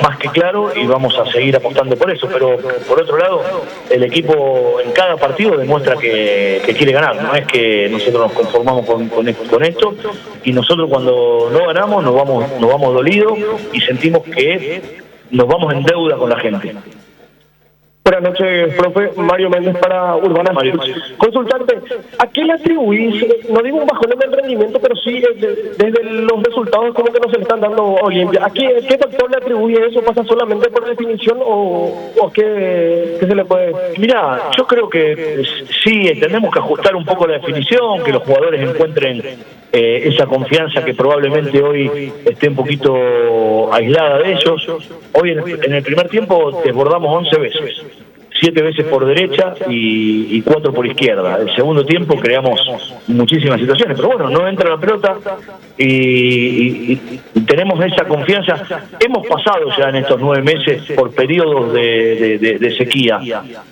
más que claro y vamos a seguir apostando por eso. Pero por otro lado, el equipo en cada partido demuestra que quiere ganar. No es que nosotros nos conformamos con esto, y nosotros cuando no ganamos nos vamos dolidos y sentimos que nos vamos en deuda con la gente. Buenas noches, profe. Mario Méndez para Urbana. Mario. Consultante, ¿a qué le atribuís, no digo un bajón en el rendimiento, pero sí desde los resultados como que no se le están dando a Olimpia? ¿A qué factor le atribuye eso? ¿Pasa solamente por definición o qué se le puede...? Mirá, yo creo que sí, tenemos que ajustar un poco la definición, que los jugadores encuentren esa confianza que probablemente hoy esté un poquito aislada de ellos. Hoy en el primer tiempo desbordamos 11 veces. 7 veces por derecha y 4 por izquierda. El segundo tiempo creamos muchísimas situaciones, pero bueno, no entra la pelota y tenemos esa confianza. Hemos pasado ya en estos 9 meses por periodos de sequía,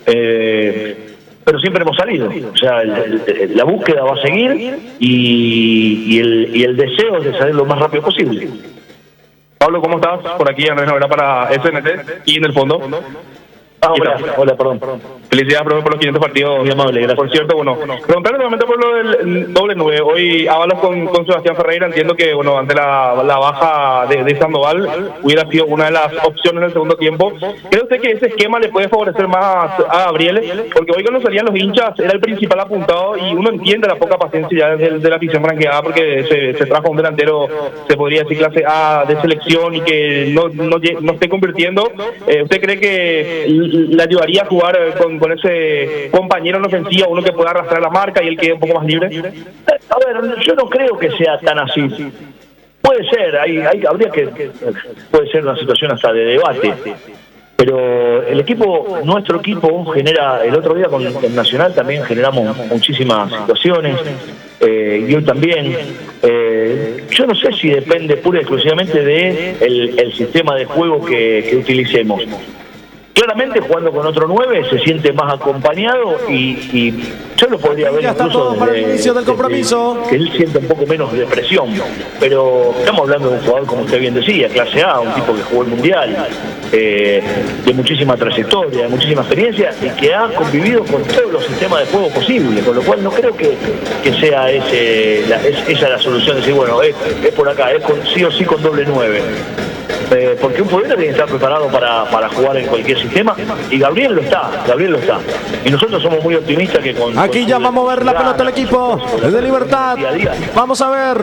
pero siempre hemos salido. O sea, la búsqueda va a seguir y el deseo es de salir lo más rápido posible. Pablo, ¿cómo estás? Por aquí Andrés Novela para SNT y en el fondo. Hola, perdón. Felicidades, profe, por los 500 partidos. Muy amable, gracias. Por cierto, bueno, preguntarle nuevamente por lo del doble 9. Hoy Ábalos con Sebastián Ferreira, entiendo que, bueno, ante la baja de Sandoval, hubiera sido una de las opciones del segundo tiempo. ¿Cree usted que ese esquema le puede favorecer más a Gabriel? Porque hoy cuando salían los hinchas era el principal apuntado y uno entiende la poca paciencia ya de la afición franqueada porque se trajo un delantero, se podría decir, clase A de selección y que no esté convirtiendo. ¿Usted cree que le ayudaría a jugar con ese compañero en ofensiva, uno que pueda arrastrar la marca y él quede un poco más libre? A ver, yo no creo que sea tan así. Puede ser, puede ser una situación hasta de debate, pero nuestro equipo genera, el otro día con el Nacional también generamos muchísimas situaciones, y hoy también. Yo no sé si depende pura y exclusivamente de el sistema de juego que utilicemos. Claramente jugando con otro 9 se siente más acompañado y yo lo podría ver incluso para el inicio del compromiso, que él siente un poco menos de presión, pero estamos hablando de un jugador, como usted bien decía, clase A, un tipo que jugó el Mundial, de muchísima trayectoria, de muchísima experiencia y que ha convivido con todos los sistemas de juego posibles, con lo cual no creo que sea esa la solución de decir, bueno, es por acá, sí o sí con doble 9. Porque un futbolista tiene que estar preparado para jugar en cualquier sistema y Gabriel lo está. Y nosotros somos muy optimistas que con... Aquí ya va a mover la pelota el equipo de Libertad. Vamos a ver.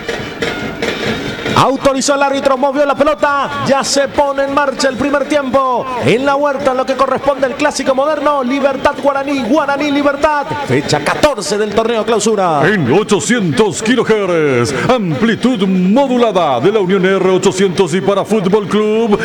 Autorizó el árbitro, movió la pelota, ya se pone en marcha el primer tiempo en la Huerta, en lo que corresponde al clásico moderno, Libertad Guaraní, Guaraní Libertad, fecha 14 del torneo clausura. En 800 kHz, amplitud modulada de la Unión R800 y para Fútbol Club,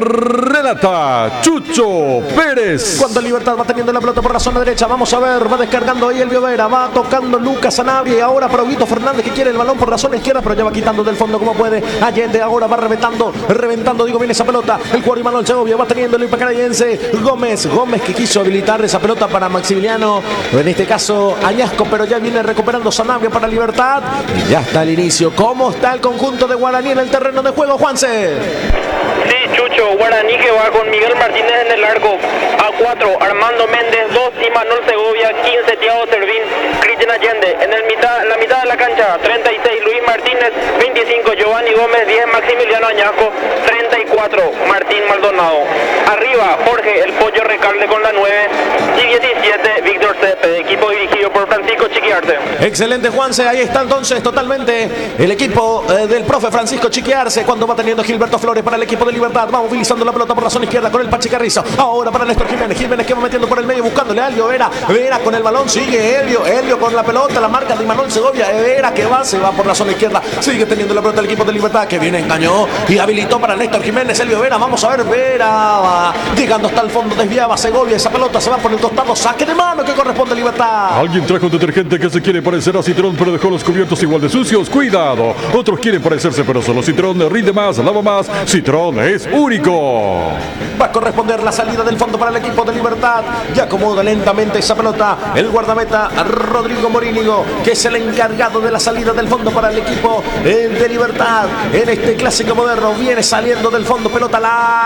relata Chucho Pérez. Cuando Libertad va teniendo la pelota por la zona derecha, vamos a ver, va descargando ahí el Vera, va tocando Lucas Sanabria y ahora para Huguito Fernández que quiere el balón por la zona izquierda, pero ya va quitando del fondo como puede. Allende ahora va reventando, viene esa pelota, el jugador Imanol Segovia va teniendo el impacarayense Gómez que quiso habilitar esa pelota para Maximiliano, en este caso Añasco, pero ya viene recuperando Sanabria para Libertad, y ya está el inicio. ¿Cómo está el conjunto de Guaraní en el terreno de juego, Juanse? Sí, Chucho, Guaraní que va con Miguel Martínez en el arco, a 4, Armando Méndez, 2, Imanol Segovia, 15, Thiago Servín, Cristian Allende, en la mitad de la cancha, 36, Luis Martínez, 25, Giovanni Gómez, 10, Maximiliano Añasco, 34, Martín Maldonado. Arriba, Jorge, el Pollo Recalde con la 9 y 17, Víctor Cepe, equipo dirigido por Francisco Chiquiarse. Excelente, Juanse, ahí está entonces totalmente el equipo del profe Francisco Chiquiarse cuando va teniendo Gilberto Flores para el equipo de Libertad, va movilizando la pelota por la zona izquierda con el Pachi Carrizo, ahora para Néstor Jiménez que va metiendo por el medio buscándole a Elvio Vera con el balón, sigue Elvio con la pelota, la marca de Imanol Segovia, Vera que se va por la zona izquierda, sigue teniendo la pelota el equipo de Libertad que viene, engañó y habilitó para Néstor Jiménez, Elvio Vera, vamos a ver, Vera va llegando hasta el fondo, desviaba Segovia, esa pelota se va por el costado, saque de mano que corresponde a Libertad. Alguien trajo un detergente que se quiere parecer a Citrón pero dejó los cubiertos igual de sucios, cuidado, otros quieren parecerse pero solo Citrón rinde más, lava más, Citrón es único. Va a corresponder la salida del fondo para el equipo de Libertad, ya acomoda lentamente esa pelota el guardameta Rodrigo Morínigo, que es el encargado de la salida del fondo para el equipo de Libertad en este clásico moderno, viene saliendo del fondo, pelota la